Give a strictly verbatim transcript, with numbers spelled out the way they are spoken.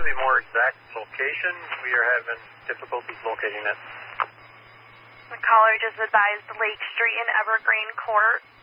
possibly more exact location. We are having difficulties locating it. The caller just advised Lake Street and Evergreen Court.